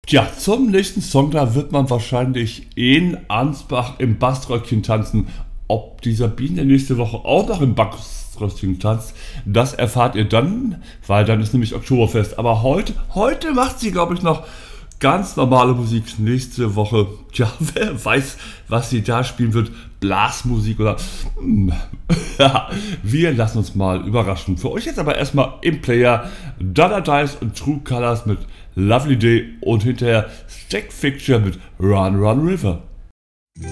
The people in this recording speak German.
Tja, zum nächsten Song, da wird man wahrscheinlich in Ansbach im Baströckchen tanzen. Ob die Sabine nächste Woche auch noch im Baströckchen tanzt, das erfahrt ihr dann, weil dann ist nämlich Oktoberfest. Aber heute macht sie, glaube ich, noch ganz normale Musik. Nächste Woche, tja, wer weiß, was sie da spielen wird. Blasmusik oder... Ja, wir lassen uns mal überraschen. Für euch jetzt aber erstmal im Player Dada Dice und True Colors mit Lovely Day und hinterher Stack Fixture mit Run Run River.